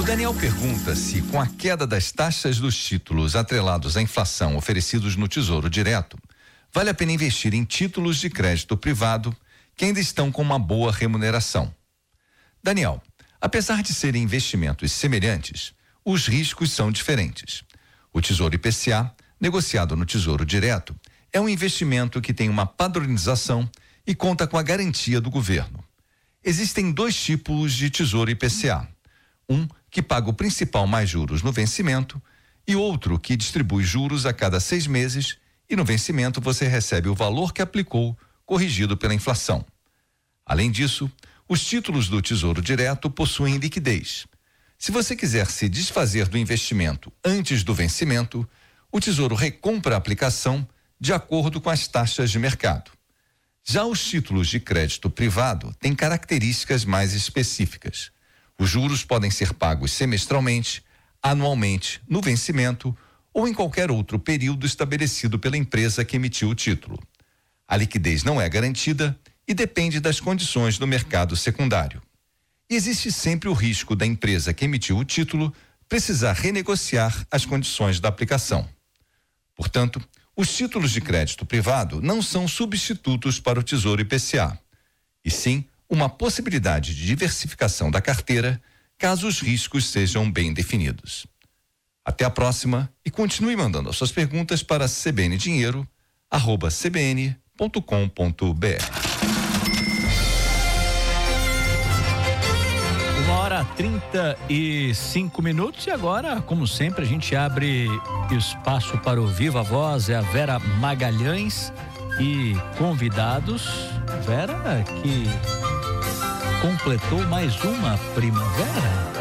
O Daniel pergunta se, com a queda das taxas dos títulos atrelados à inflação oferecidos no Tesouro Direto, vale a pena investir em títulos de crédito privado que ainda estão com uma boa remuneração. Daniel, apesar de serem investimentos semelhantes, os riscos são diferentes. O Tesouro IPCA, negociado no Tesouro Direto, é um investimento que tem uma padronização e conta com a garantia do governo. Existem dois tipos de Tesouro IPCA. Um que paga o principal mais juros no vencimento e outro que distribui juros a cada 6 meses e no vencimento você recebe o valor que aplicou, corrigido pela inflação. Além disso, os títulos do Tesouro Direto possuem liquidez. Se você quiser se desfazer do investimento antes do vencimento, o Tesouro recompra a aplicação de acordo com as taxas de mercado. Já os títulos de crédito privado têm características mais específicas. Os juros podem ser pagos semestralmente, anualmente, no vencimento ou em qualquer outro período estabelecido pela empresa que emitiu o título. A liquidez não é garantida e depende das condições do mercado secundário. E existe sempre o risco da empresa que emitiu o título precisar renegociar as condições da aplicação. Portanto, os títulos de crédito privado não são substitutos para o Tesouro IPCA, e sim uma possibilidade de diversificação da carteira, caso os riscos sejam bem definidos. Até a próxima e continue mandando as suas perguntas para cbndinheiro@cbn.com.br. 1h35 e agora, como sempre, a gente abre espaço para o Viva Voz, é a Vera Magalhães e convidados. Vera, que completou mais uma primavera.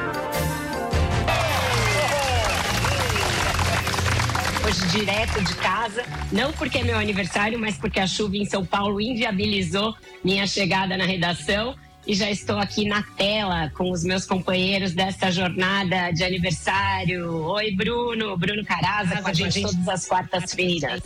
Hoje direto de casa, não porque é meu aniversário, mas porque a chuva em São Paulo inviabilizou minha chegada na redação. E já estou aqui na tela com os meus companheiros dessa jornada de aniversário. Oi, Bruno Caraza, com a gente todas as quartas-feiras.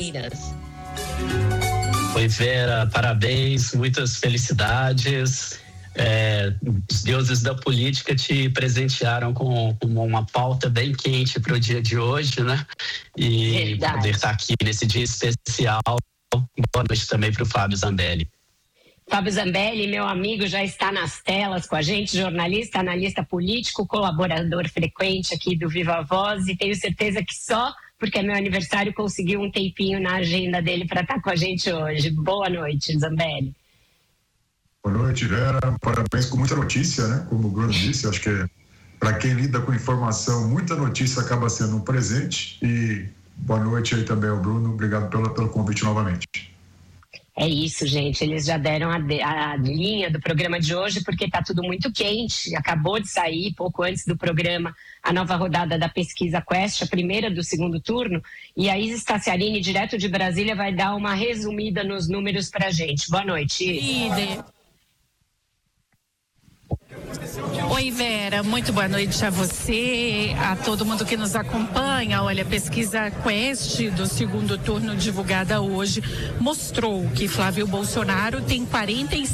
Oi, Vera, parabéns, muitas felicidades. Os deuses da política te presentearam com uma pauta bem quente para o dia de hoje, né? E verdade. Poder estar aqui nesse dia especial. Boa noite também para o Fábio Zambelli. Fábio Zambelli, meu amigo, já está nas telas com a gente, jornalista, analista político, colaborador frequente aqui do Viva Voz, e tenho certeza que só porque é meu aniversário conseguiu um tempinho na agenda dele para estar com a gente hoje. Boa noite, Zambelli. Boa noite, Vera. Parabéns, com muita notícia, né? Como o Bruno disse, acho que para quem lida com informação, muita notícia acaba sendo um presente. E boa noite aí também ao Bruno. Obrigado pelo convite novamente. É isso, gente. Eles já deram a linha do programa de hoje porque está tudo muito quente. Acabou de sair, pouco antes do programa, a nova rodada da pesquisa Quest, a primeira do segundo turno. E a Isis Tassiarini, direto de Brasília, vai dar uma resumida nos números para a gente. Boa noite, Isis. Oi, Vera, muito boa noite a você, a todo mundo que nos acompanha. Olha, a pesquisa Quest do segundo turno divulgada hoje mostrou que Flávio Bolsonaro tem 45